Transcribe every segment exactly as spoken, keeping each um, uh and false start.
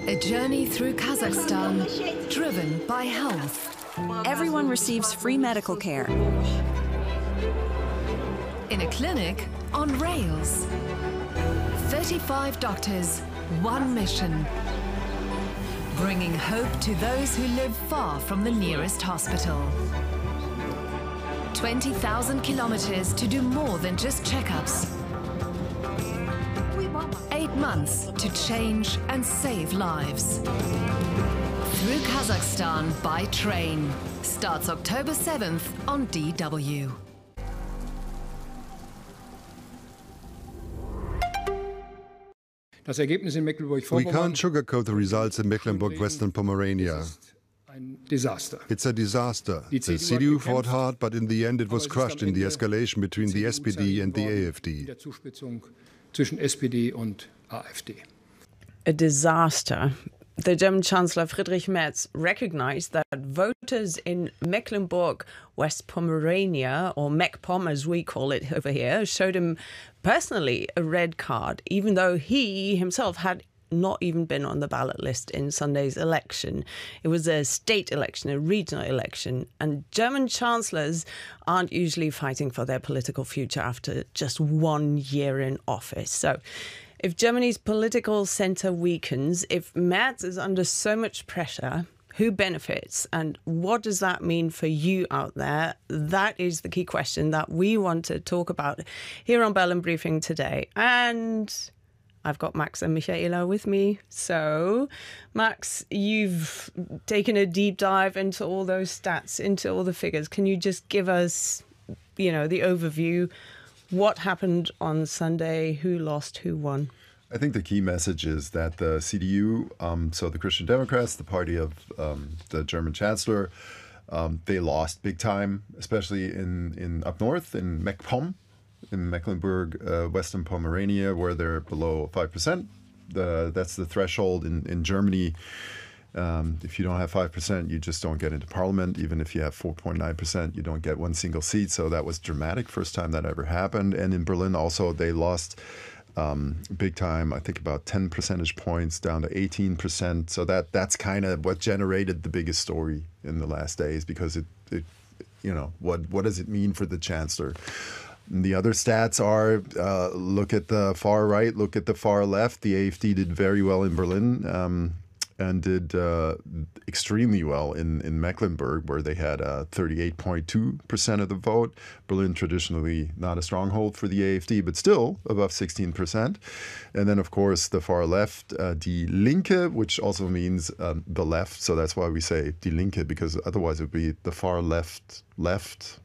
A journey through Kazakhstan, driven by health. Everyone receives free medical care. In a clinic on rails. thirty-five doctors, one mission. Bringing hope to those who live far from the nearest hospital. twenty thousand kilometers to do more than just checkups. Eight months to change and save lives. Through Kazakhstan by train. Starts October seventh on D W. We can't sugarcoat the results in Mecklenburg-Western Pomerania. Disaster. It's a disaster. The C D U fought hard, but in the end it was crushed in the escalation between the S P D and the A F D. A disaster. The German Chancellor Friedrich Merz recognized that voters in Mecklenburg, West Pomerania, or MacPom as we call it over here, showed him personally a red card, even though he himself had not even been on the ballot list in Sunday's election. It was a state election, a regional election, and German chancellors aren't usually fighting for their political future after just one year in office. So if Germany's political centre weakens, if Merz is under so much pressure, who benefits and what does that mean for you out there? That is the key question that we want to talk about here on Berlin Briefing today. And I've got Max and Michaela with me. So, Max, you've taken a deep dive into all those stats, into all the figures. Can you just give us, you know, the overview? What happened on Sunday? Who lost? Who won? I think the key message is that the C D U, um, so the Christian Democrats, the party of um, the German Chancellor, um, they lost big time, especially in, in up north in MacPom, in Mecklenburg, uh, Western Pomerania, where they're below five percent. The, that's the threshold in, in Germany. Um, if you don't have five percent, you just don't get into parliament. Even if you have four point nine percent, you don't get one single seat. So that was dramatic, first time that ever happened. And in Berlin also, they lost um, big time, I think about ten percentage points down to eighteen percent. So that that's kind of what generated the biggest story in the last days, because it, it you know, what, what does it mean for the chancellor? And the other stats are, uh, look at the far right, look at the far left. The A F D did very well in Berlin. Um, and did uh, extremely well in, in Mecklenburg, where they had uh, thirty-eight point two percent of the vote. Berlin, traditionally not a stronghold for the A F D, but still above sixteen percent. And then, of course, the far left, uh, Die Linke, which also means um, the left. So that's why we say Die Linke, because otherwise it would be the far left left.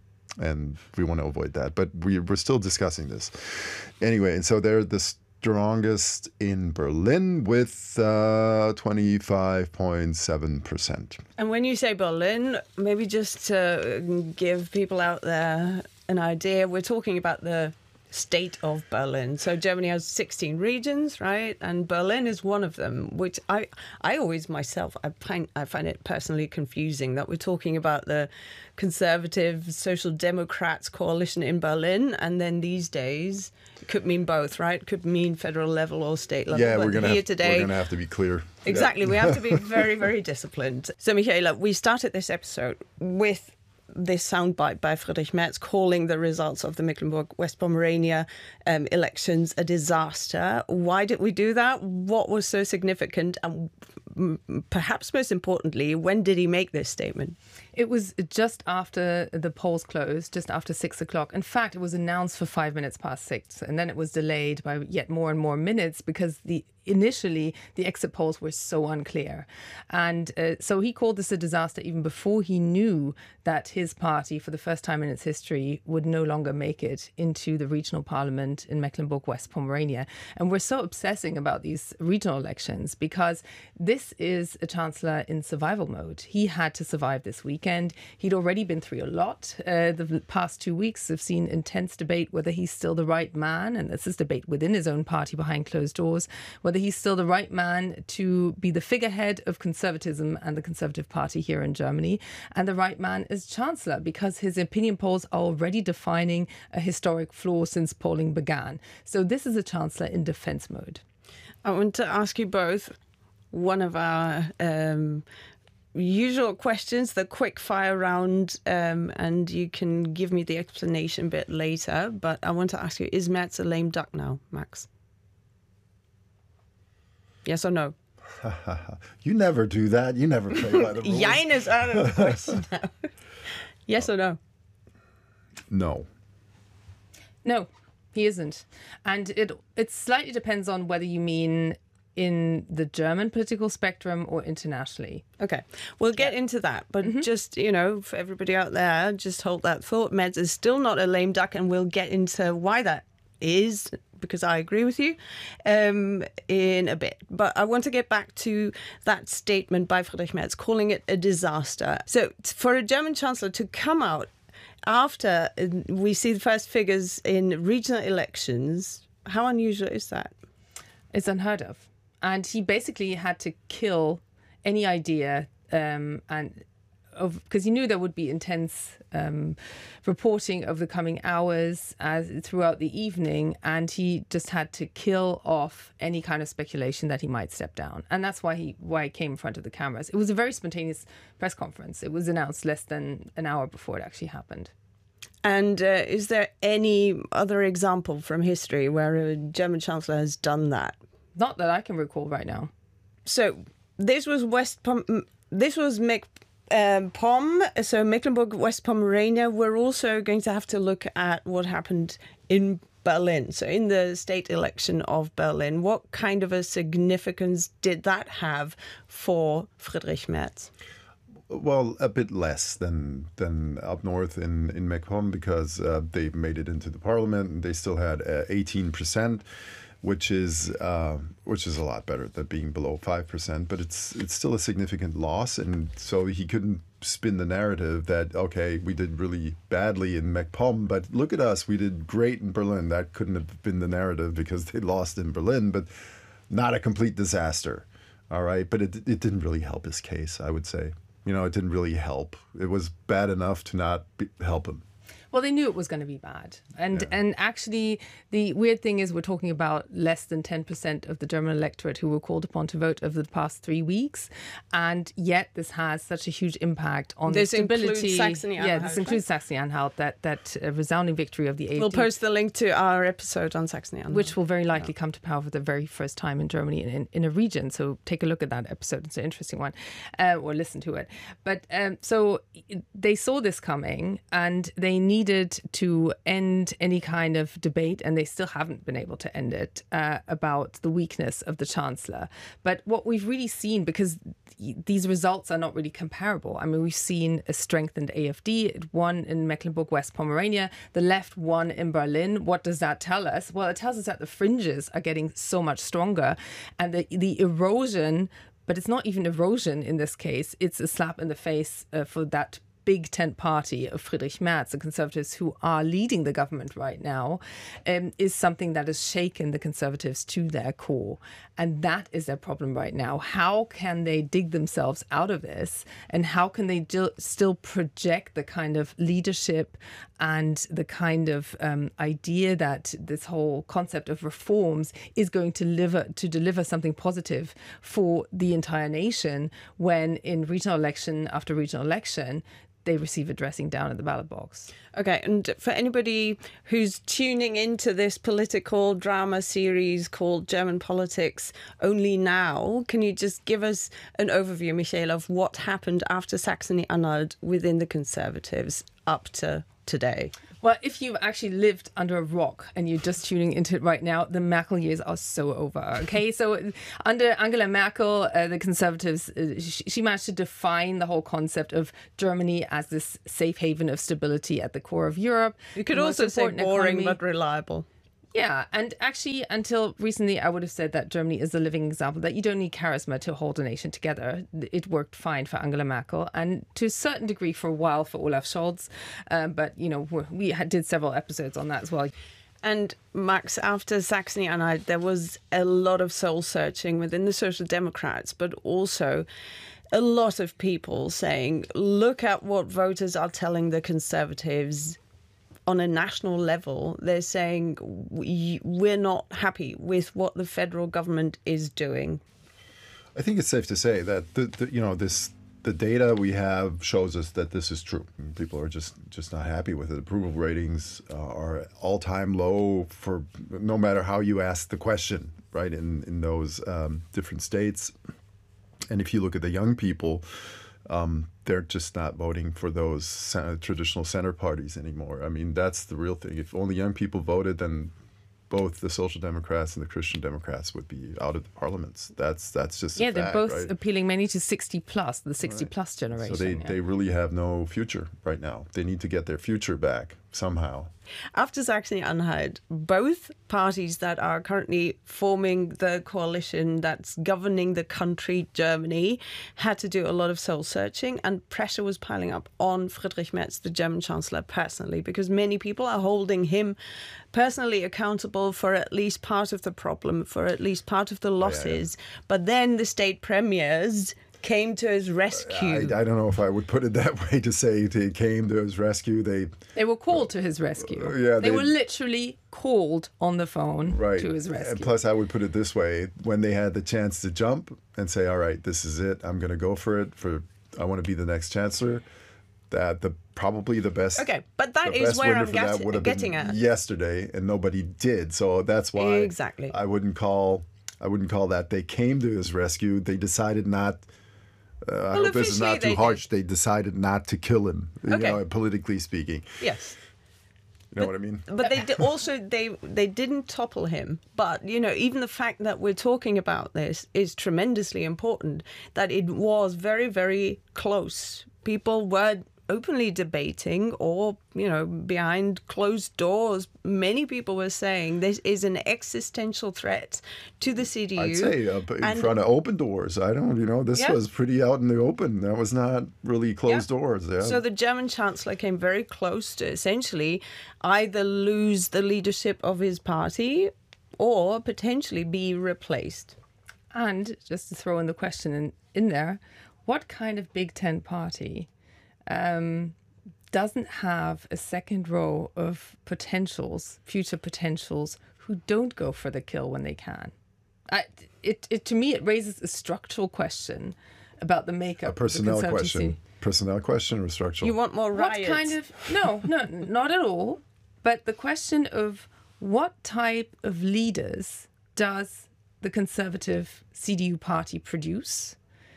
And we want to avoid that. But we, we're still discussing this. Anyway, and so they're the strongest in Berlin with uh, twenty-five point seven percent. And when you say Berlin, maybe just to give people out there an idea, we're talking about the state of Berlin. So Germany has sixteen regions, right? And Berlin is one of them, which I I always myself, I find, I find it personally confusing that we're talking about the Conservative Social Democrats coalition in Berlin, and then these days it could mean both, right? It could mean federal level or state level. Yeah, but we're going here today, to have to be clear. Exactly, Yeah. we have to be very, very disciplined. So Michaela, we started this episode with this soundbite by Friedrich Merz calling the results of the Mecklenburg-West Pomerania um, elections a disaster. Why did we do that? What was so significant? And perhaps most importantly, when did he make this statement? It was just after the polls closed, just after six o'clock. In fact, it was announced for five minutes past six, and then it was delayed by yet more and more minutes because the initially the exit polls were so unclear. And uh, so he called this a disaster even before he knew that his party, for the first time in its history, would no longer make it into the regional parliament in Mecklenburg-West Pomerania. And we're so obsessing about these regional elections because this is a chancellor in survival mode. He had to survive this weekend. He'd already been through a lot. Uh, the past two weeks have seen intense debate whether he's still the right man, and this is debate within his own party behind closed doors, whether he's still the right man to be the figurehead of conservatism and the Conservative Party here in Germany, and the right man as chancellor, because his opinion polls are already defining a historic flaw since polling began. So this is a chancellor in defense mode. I want to ask you both, one of our um, usual questions, the quick fire round, um, and you can give me the explanation a bit later. But I want to ask you, is Merz a lame duck now, Max? Yes or no? You never do that. You never play by the rules. Jein is out of the question now. Yes or no? No. No, he isn't. And it it slightly depends on whether you mean in the German political spectrum or internationally. Okay, we'll get yeah. into that. But mm-hmm. just, you know, for everybody out there, just hold that thought. Merz is still not a lame duck, and we'll get into why that is, because I agree with you, um, in a bit. But I want to get back to that statement by Friedrich Merz, calling it a disaster. So for a German chancellor to come out after we see the first figures in regional elections, how unusual is that? It's unheard of. And he basically had to kill any idea um, and of because he knew there would be intense um, reporting of the coming hours as throughout the evening, and he just had to kill off any kind of speculation that he might step down. And that's why he why he came in front of the cameras. It was a very spontaneous press conference. It was announced less than an hour before it actually happened. And uh, is there any other example from history where a German chancellor has done that? Not that I can recall right now. So this was West Pom- this was Mec- um, Pom, so Mecklenburg, West Pomerania. We're also going to have to look at what happened in Berlin. So in the state election of Berlin, what kind of a significance did that have for Friedrich Merz? Well, a bit less than than up north in, in MacPom, because uh, they made it into the parliament and they still had uh, eighteen percent, which is uh, which is a lot better than being below five percent. But it's it's still a significant loss. And so he couldn't spin the narrative that, okay, we did really badly in MacPom, but look at us, we did great in Berlin. That couldn't have been the narrative because they lost in Berlin, but not a complete disaster. All right. But it it didn't really help his case, I would say. You know, it didn't really help. It was bad enough to not be, help him. Well, they knew it was going to be bad. And yeah. and actually, the weird thing is we're talking about less than ten percent of the German electorate who were called upon to vote over the past three weeks. And yet this has such a huge impact on this the stability. Includes Saxony-Anhalt. Yeah, this includes right? Saxony-Anhalt, that, that uh, resounding victory of the A F D. We'll post the link to our episode on Saxony-Anhalt. Which will very likely yeah. come to power for the very first time in Germany in, in a region. So take a look at that episode. It's an interesting one. Uh, or listen to it. But um, so they saw this coming and they needed to end any kind of debate, and they still haven't been able to end it, uh, about the weakness of the Chancellor. But what we've really seen, because these results are not really comparable. I mean, we've seen a strengthened A F D. It won in Mecklenburg, West Pomerania. The left won in Berlin. What does that tell us? Well, it tells us that the fringes are getting so much stronger, and the, the erosion, but it's not even erosion in this case. It's a slap in the face uh, for that big tent party of Friedrich Merz, the Conservatives who are leading the government right now, um, is something that has shaken the Conservatives to their core. And that is their problem right now. How can they dig themselves out of this? And how can they d- still project the kind of leadership and the kind of um, idea that this whole concept of reforms is going to deliver, to deliver something positive for the entire nation when in regional election after regional election, they receive a dressing down at the ballot box. Okay, and for anybody who's tuning into this political drama series called German Politics Only Now, can you just give us an overview, Michael, of what happened after Saxony-Anhalt within the Conservatives up to today? Well, if you've actually lived under a rock and you're just tuning into it right now, the Merkel years are so over. Okay, so under Angela Merkel, uh, the Conservatives, uh, she, she managed to define the whole concept of Germany as this safe haven of stability at the core of Europe. You could also say boring economy. But reliable. Yeah, and actually, until recently, I would have said that Germany is a living example, that you don't need charisma to hold a nation together. It worked fine for Angela Merkel, and to a certain degree for a while for Olaf Scholz. Um, but, you know, we had, did several episodes on that as well. And Max, after Saxony-Anhalt, there was a lot of soul-searching within the Social Democrats, but also a lot of people saying, look at what voters are telling the Conservatives. On a national level, they're saying we're not happy with what the federal government is doing. I think it's safe to say that the, the you know this the data we have shows us that this is true. People are just just not happy with it. Approval ratings uh, are all-time low for no matter how you ask the question, right? In in those um, different states, and if you look at the young people, um, they're just not voting for those center, traditional center parties anymore. I mean, that's the real thing. If only young people voted, then both the Social Democrats and the Christian Democrats would be out of the parliaments. That's that's just yeah. A they're fact, both right? appealing mainly to sixty plus, the sixty right. plus generation. So they yeah. they really have no future right now. They need to get their future back somehow. After Saxony-Anhalt, both parties that are currently forming the coalition that's governing the country, Germany, had to do a lot of soul-searching, and pressure was piling up on Friedrich Merz, the German Chancellor, personally, because many people are holding him personally accountable for at least part of the problem, for at least part of the losses. Oh, yeah, yeah. But then the state premiers came to his rescue. I, I don't know if I would put it that way to say they came to his rescue. They they were called to his rescue. Uh, yeah, they, they were literally called on the phone right. to his rescue. And plus, I would put it this way: when they had the chance to jump and say, "All right, this is it. I'm going to go for it. For I want to be the next chancellor." That the probably the best. Okay, but that the is best where winner I'm for get- that would have getting been at. Yesterday, and nobody did. So that's why exactly I wouldn't call. I wouldn't call that they came to his rescue. They decided not. Uh, well, I hope this is not too they harsh. did. They decided not to kill him. You okay. know, politically speaking. Yes. You know but, what I mean? But they did also they they didn't topple him. But you know, even the fact that we're talking about this is tremendously important. That it was very very close. People were openly debating, or you know, behind closed doors, many people were saying this is an existential threat to the C D U. I'd say uh, in and, front of open doors. I don't, you know, this yeah. was pretty out in the open. That was not really closed yeah. doors. Yeah. So the German Chancellor came very close to essentially either lose the leadership of his party or potentially be replaced. And just to throw in the question in, in there, what kind of Big Ten party Um, doesn't have a second row of potentials, future potentials, who don't go for the kill when they can? I, it, it to me, it raises a structural question about the makeup. A personnel of the question. Personnel question or structural? You want more riots? What kind of no, no, not at all. But the question of what type of leaders does the Conservative C D U party produce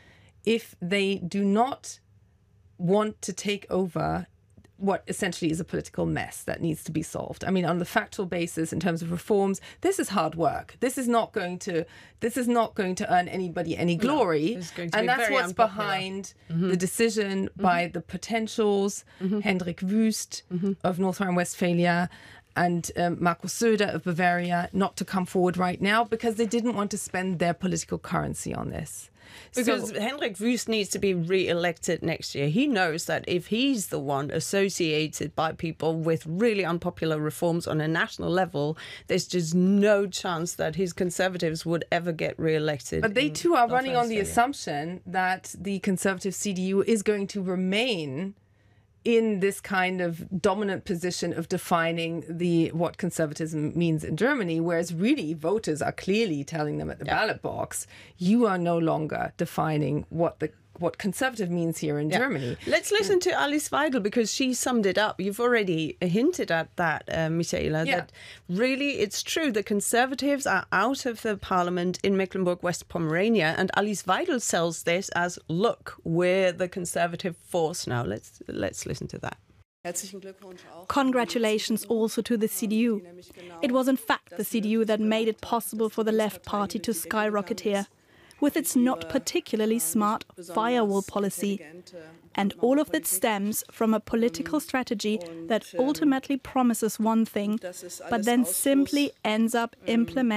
if they do not want to take over what essentially is a political mess that needs to be solved. I mean, on the factual basis, in terms of reforms, this is hard work. This is not going to this is not going to earn anybody any glory. No, and that's what's unpopular. behind mm-hmm. the decision mm-hmm. by the potentials, mm-hmm. Hendrik Wüst mm-hmm. of North Rhine-Westphalia and um, Markus Söder of Bavaria not to come forward right now because they didn't want to spend their political currency on this. Because so, Hendrik Wüst needs to be re-elected next year. He knows that if he's the one associated by people with really unpopular reforms on a national level, there's just no chance that his Conservatives would ever get re-elected. But they too are running on the assumption that the Conservative C D U is going to remain in this kind of dominant position of defining the what conservatism means in Germany, whereas really voters are clearly telling them at the yeah. ballot box, you are no longer defining what the what conservative means here in yeah. Germany. Let's listen to Alice Weidel because she summed it up. You've already hinted at that, uh, Michaela, yeah. that really it's true. The Conservatives are out of the parliament in Mecklenburg-West Pomerania, and Alice Weidel sells this as, look, we're the conservative force now. Let's let's listen to that. Congratulations also to the C D U. It was in fact the C D U that made it possible for the left party to skyrocket here, with its not particularly smart firewall policy. And all of that stems from a political strategy that ultimately promises one thing, but then simply ends up implementing